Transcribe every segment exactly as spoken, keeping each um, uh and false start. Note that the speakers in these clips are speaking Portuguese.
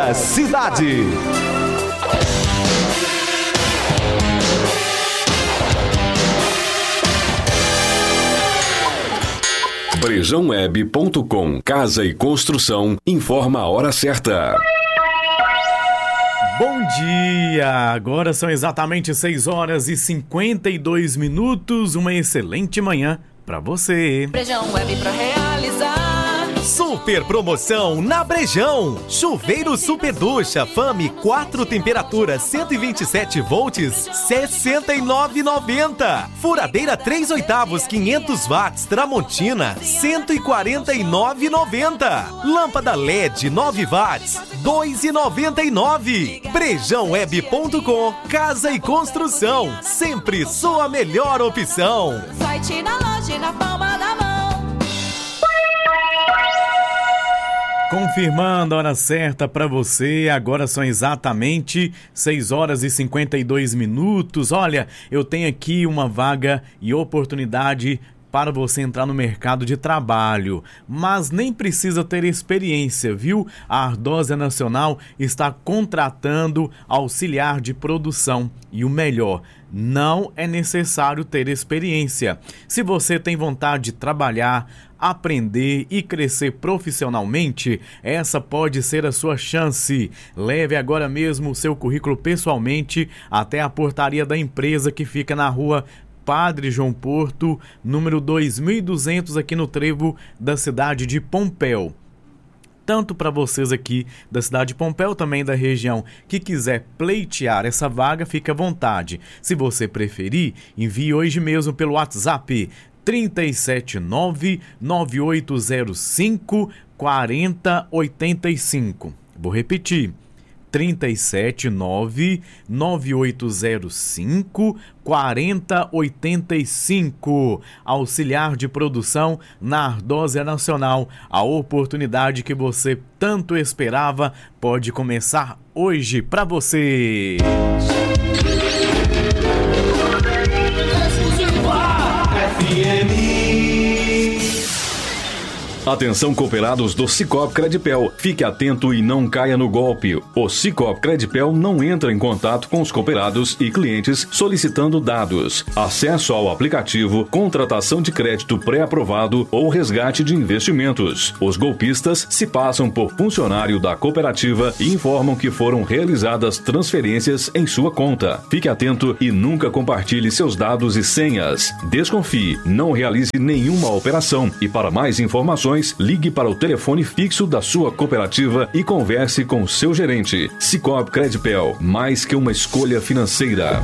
Rápida Cidade. brejão web ponto com, Casa e Construção, informa a hora certa. Bom dia! Agora são exatamente seis horas e cinquenta e dois minutos. Uma excelente manhã pra você. Brejão Web pra realizar. Super promoção na Brejão. Chuveiro Super Ducha Fame quatro temperaturas cento e vinte e sete volts, sessenta e nove reais e noventa centavos. Furadeira três oitavos quinhentos watts Tramontina, cento e quarenta e nove reais e noventa centavos. Lâmpada L E D nove watts, dois reais e noventa e nove centavos. brejão web ponto com, Casa e Construção, sempre sua melhor opção. Site na loja e na palma da mão. Confirmando a hora certa para você, agora são exatamente seis horas e cinquenta e dois minutos. Olha, eu tenho aqui uma vaga e oportunidade para você entrar no mercado de trabalho, mas nem precisa ter experiência, viu? A Ardósia Nacional está contratando auxiliar de produção e o melhor, não é necessário ter experiência. Se você tem vontade de trabalhar, aprender e crescer profissionalmente, essa pode ser a sua chance. Leve agora mesmo o seu currículo pessoalmente até a portaria da empresa que fica na rua Padre João Porto, número dois mil e duzentos, aqui no trevo da cidade de Pompéu. Tanto para vocês aqui da cidade de Pompéu, também da região, que quiser pleitear essa vaga, fique à vontade. Se você preferir, envie hoje mesmo pelo WhatsApp três sete nove, nove oito zero cinco, quatro zero oito cinco. Vou repetir. três sete nove, nove oito zero cinco, quatro zero oito cinco. Auxiliar de produção na Ardósia Nacional. A oportunidade que você tanto esperava pode começar hoje para você. Atenção, cooperados do Sicoob Credipel. Fique atento e não caia no golpe. O Sicoob Credipel não entra em contato com os cooperados e clientes solicitando dados, acesso ao aplicativo, contratação de crédito pré-aprovado ou resgate de investimentos. Os golpistas se passam por funcionário da cooperativa e informam que foram realizadas transferências em sua conta. Fique atento e nunca compartilhe seus dados e senhas. Desconfie, não realize nenhuma operação e para mais informações, ligue para o telefone fixo da sua cooperativa e converse com seu gerente. Sicoob Credipel, mais que uma escolha financeira.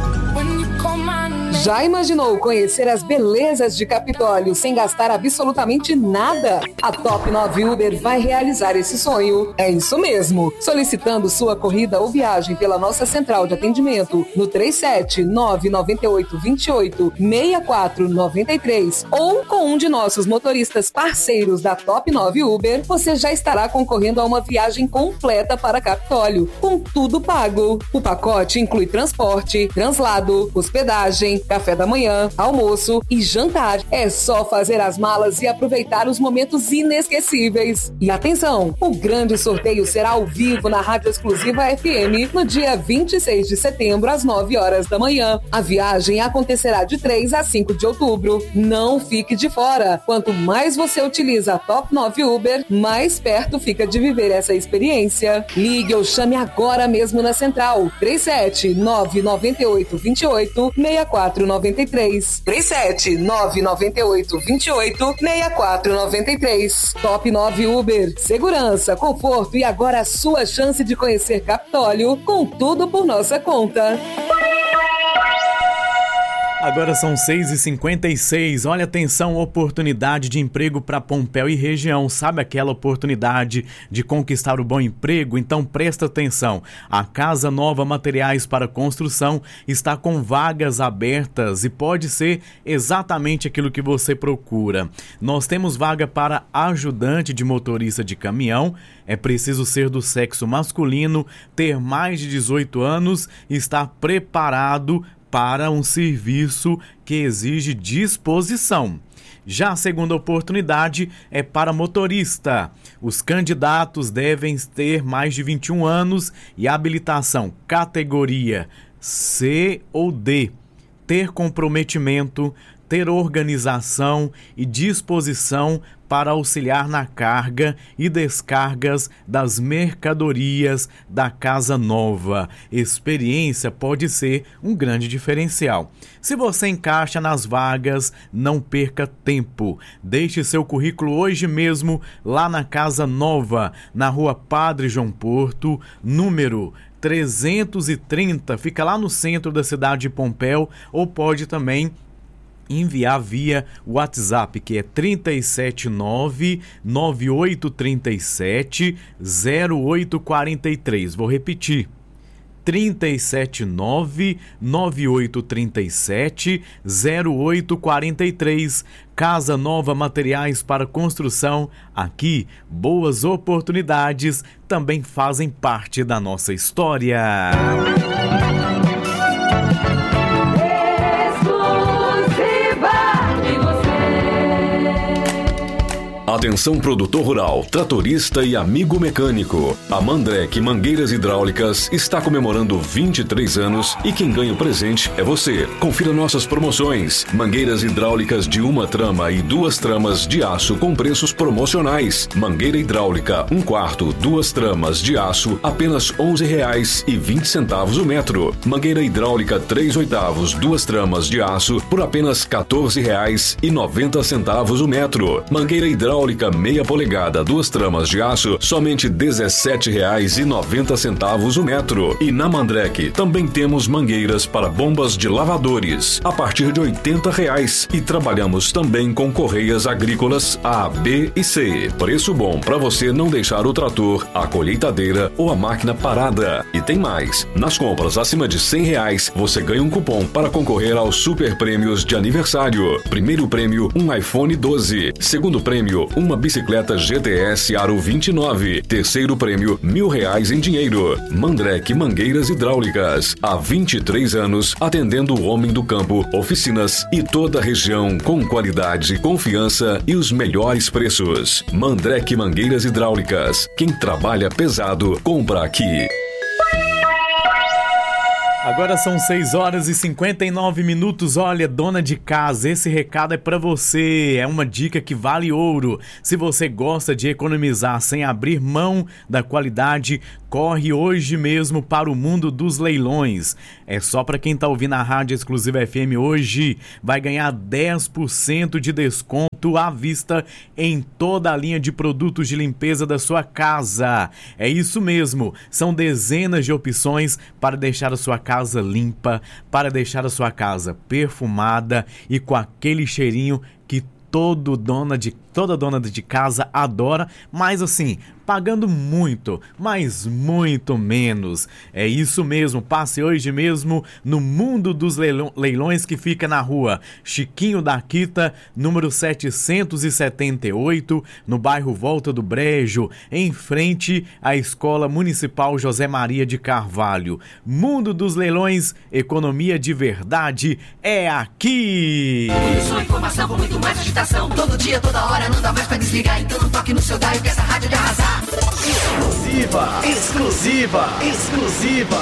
Já imaginou conhecer as belezas de Capitólio sem gastar absolutamente nada? A Top nove Uber vai realizar esse sonho. É isso mesmo. Solicitando sua corrida ou viagem pela nossa central de atendimento no três sete nove nove oito dois oito seis quatro nove três ou com um de nossos motoristas parceiros da Top nove Uber, você já estará concorrendo a uma viagem completa para Capitólio, com tudo pago. O pacote inclui transporte, translado, hospedagem, café da manhã, almoço e jantar. É só fazer as malas e aproveitar os momentos inesquecíveis. E atenção, o grande sorteio será ao vivo na Rádio Exclusiva F M no dia vinte e seis de setembro, às nove horas da manhã. A viagem acontecerá de três a cinco de outubro. Não fique de fora. Quanto mais você utiliza a Top nove Uber, mais perto fica de viver essa experiência. Ligue ou chame agora mesmo na central três sete nove nove oito dois oito seis quatro nove três. três sete nove nove oito dois oito seis quatro nove três. Top nove Uber. Segurança, conforto e agora a sua chance de conhecer Capitólio com tudo por nossa conta. Agora são seis e cinquenta e seis. Olha, atenção, oportunidade de emprego para Pompéu e região. Sabe aquela oportunidade de conquistar o bom emprego? Então presta atenção. A Casa Nova Materiais para Construção está com vagas abertas e pode ser exatamente aquilo que você procura. Nós temos vaga para ajudante de motorista de caminhão. É preciso ser do sexo masculino, ter mais de dezoito anos e estar preparado para um serviço que exige disposição. Já a segunda oportunidade é para motorista. Os candidatos devem ter mais de vinte e um anos e habilitação categoria C ou D, ter comprometimento, ter organização e disposição para auxiliar na carga e descargas das mercadorias da casa nova. Experiência pode ser um grande diferencial. Se você encaixa nas vagas, não perca tempo. Deixe seu currículo hoje mesmo lá na Casa Nova, na Rua Padre João Porto, número trezentos e trinta, fica lá no centro da cidade de Pompéu, ou pode também enviar via WhatsApp, que é três sete nove, nove oito três sete, zero oito quatro três. Vou repetir. três sete nove, nove oito três sete, zero oito quatro três. Casa Nova Materiais para Construção. Aqui, boas oportunidades também fazem parte da nossa história. Atenção produtor rural, tratorista e amigo mecânico. A Mandrek Mangueiras Hidráulicas está comemorando vinte e três anos e quem ganha o presente é você. Confira nossas promoções. Mangueiras hidráulicas de uma trama e duas tramas de aço com preços promocionais. Mangueira hidráulica um quarto, duas tramas de aço, apenas onze reais e vinte centavos o metro. Mangueira hidráulica três oitavos, duas tramas de aço por apenas quatorze reais e noventa centavos o metro. Mangueira hidráulica meia polegada, duas tramas de aço, somente dezessete reais e noventa centavos o metro. E na Mandrek também temos mangueiras para bombas de lavadores a partir de oitenta reais e trabalhamos também com correias agrícolas A, B e C. Preço bom para você não deixar o trator, a colheitadeira ou a máquina parada. E tem mais, nas compras acima de cem reais você ganha um cupom para concorrer aos super prêmios de aniversário. Primeiro prêmio, um iPhone doze. Segundo prêmio, uma bicicleta G T S Aro vinte e nove. Terceiro prêmio, mil reais em dinheiro. Mandrek Mangueiras Hidráulicas. Há vinte e três anos, atendendo o homem do campo, oficinas e toda a região com qualidade, confiança e os melhores preços. Mandrek Mangueiras Hidráulicas. Quem trabalha pesado, compra aqui. Agora são seis horas e cinquenta e nove minutos. Olha, dona de casa, esse recado é para você. É uma dica que vale ouro. Se você gosta de economizar sem abrir mão da qualidade, corre hoje mesmo para o mundo dos leilões. É só para quem tá ouvindo a Rádio Exclusiva F M hoje. Vai ganhar dez por cento de desconto à vista em toda a linha de produtos de limpeza da sua casa. É isso mesmo. São dezenas de opções para deixar a sua casa casa limpa, para deixar a sua casa perfumada e com aquele cheirinho que todo dona de, toda dona de casa adora, mas assim, pagando muito, mas muito menos. É isso mesmo, passe hoje mesmo no Mundo dos Leilões, que fica na rua Chiquinho da Quita, número setecentos e setenta e oito, no bairro Volta do Brejo, em frente à Escola Municipal José Maria de Carvalho. Mundo dos Leilões, economia de verdade é aqui! Sua informação com muito mais agitação, todo dia, toda hora, não dá mais pra desligar, então não toque no seu dial que essa rádio é de arrasar. Exclusiva, exclusiva, exclusiva.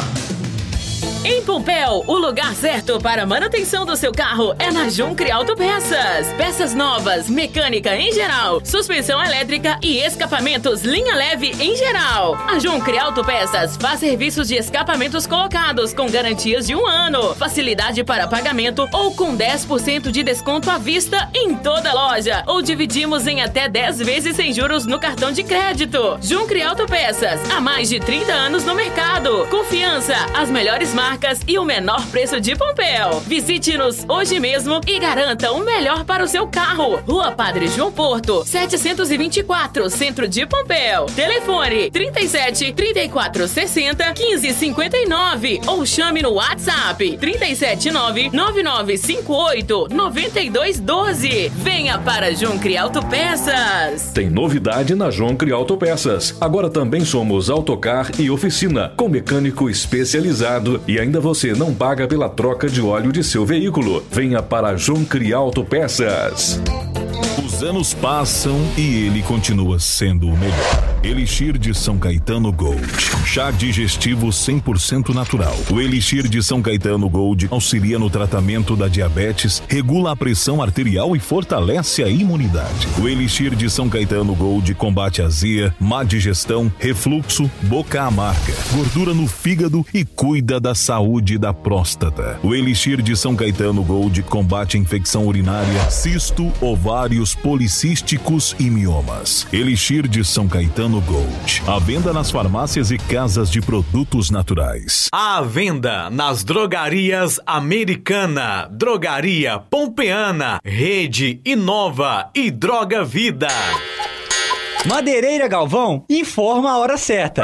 Em Pompéu, o lugar certo para a manutenção do seu carro é na Juncre Autopeças. Peças novas, mecânica em geral, suspensão elétrica e escapamentos linha leve em geral. A Juncre Autopeças faz serviços de escapamentos colocados com garantias de um ano, facilidade para pagamento ou com dez por cento de desconto à vista em toda loja, ou dividimos em até dez vezes sem juros no cartão de crédito. Juncre Autopeças, há mais de trinta anos no mercado. Confiança, as melhores marcas e o menor preço de Pompéu. Visite-nos hoje mesmo e garanta o melhor para o seu carro. Rua Padre João Porto, setecentos e vinte e quatro, Centro de Pompéu. Telefone trinta e sete, trinta e quatro, sessenta, quinze, cinquenta e nove ou chame no WhatsApp trinta e sete nove, nove nove cinco oito, nove dois um dois. Venha para Juncre Autopeças. Tem novidade na Juncre Autopeças. Agora também somos autocar e oficina com mecânico especializado e ainda você não paga pela troca de óleo de seu veículo. Venha para Juncre Autopeças. Os anos passam e ele continua sendo o melhor. Elixir de São Caetano Gold. Chá digestivo cem por cento natural. O Elixir de São Caetano Gold auxilia no tratamento da diabetes, regula a pressão arterial e fortalece a imunidade. O Elixir de São Caetano Gold combate azia, má digestão, refluxo, boca amarga, gordura no fígado e cuida da saúde da próstata. O Elixir de São Caetano Gold combate infecção urinária, cisto, ovários policísticos e miomas. Elixir de São Caetano Gold. À venda nas farmácias e casas de produtos naturais. À venda nas drogarias Americana, Drogaria Pompeana, Rede Inova e Droga Vida. Madeireira Galvão informa a hora certa.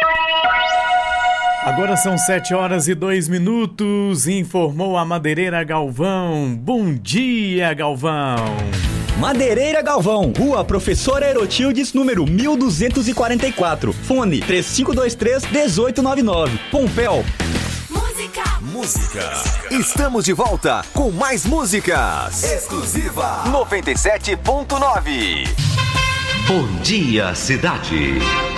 Agora são sete horas e dois minutos, informou a Madeireira Galvão. Bom dia, Galvão. Madeireira Galvão, Rua Professora Erotildes, número mil duzentos e quarenta e quatro. Fone três cinco dois três, um oito nove nove. Pompéu. Música. Música. Estamos de volta com mais músicas. Exclusiva noventa e sete ponto nove. Bom dia, cidade.